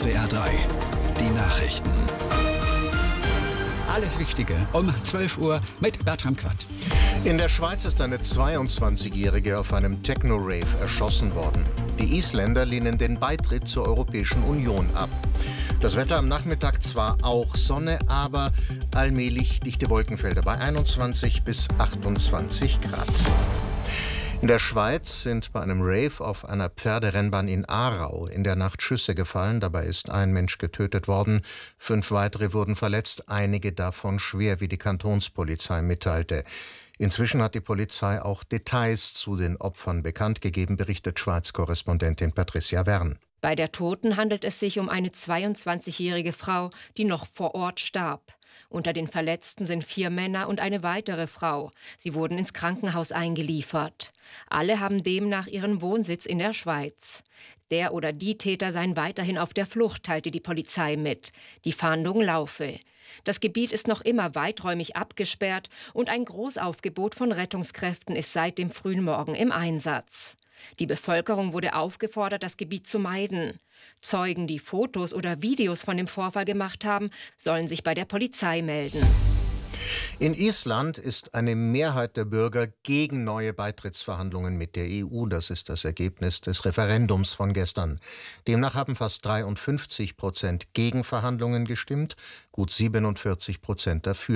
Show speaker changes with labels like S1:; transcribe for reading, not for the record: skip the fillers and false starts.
S1: SWR 3, die Nachrichten.
S2: Alles Wichtige um 12 Uhr mit Bertram Quadt.
S3: In der Schweiz ist eine 22-Jährige auf einem Techno-Rave erschossen worden. Die Isländer lehnen den Beitritt zur Europäischen Union ab. Das Wetter am Nachmittag zwar auch Sonne, aber allmählich dichte Wolkenfelder bei 21 bis 28 Grad. In der Schweiz sind bei einem Rave auf einer Pferderennbahn in Aarau in der Nacht Schüsse gefallen. Dabei ist ein Mensch getötet worden. 5 weitere wurden verletzt, einige davon schwer, wie die Kantonspolizei mitteilte. Inzwischen hat die Polizei auch Details zu den Opfern bekannt gegeben, berichtet Schweiz-Korrespondentin Patricia Wern.
S4: Bei der Toten handelt es sich um eine 22-jährige Frau, die noch vor Ort starb. Unter den Verletzten sind 4 Männer und eine weitere Frau. Sie wurden ins Krankenhaus eingeliefert. Alle haben demnach ihren Wohnsitz in der Schweiz. Der oder die Täter seien weiterhin auf der Flucht, teilte die Polizei mit. Die Fahndung laufe. Das Gebiet ist noch immer weiträumig abgesperrt und ein Großaufgebot von Rettungskräften ist seit dem frühen Morgen im Einsatz. Die Bevölkerung wurde aufgefordert, das Gebiet zu meiden. Zeugen, die Fotos oder Videos von dem Vorfall gemacht haben, sollen sich bei der Polizei melden.
S3: In Island ist eine Mehrheit der Bürger gegen neue Beitrittsverhandlungen mit der EU. Das ist das Ergebnis des Referendums von gestern. Demnach haben fast 53% gegen Verhandlungen gestimmt, gut 47% dafür.